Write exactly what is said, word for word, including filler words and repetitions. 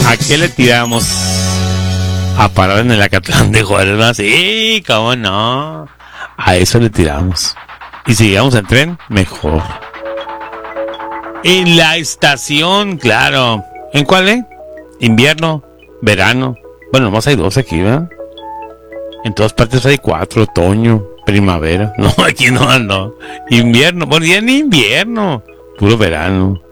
¿A qué le tiramos? A parar en el Acatlán de Huelva. Sí, cómo no. A eso le tiramos. Y si llegamos en tren, mejor. En la estación, claro. ¿En cuál, eh? Invierno, verano. Bueno, nomás hay dos aquí, ¿verdad? En todas partes hay cuatro. Otoño, primavera. No, aquí no, no. Invierno. Bueno, ya ni invierno. Puro verano.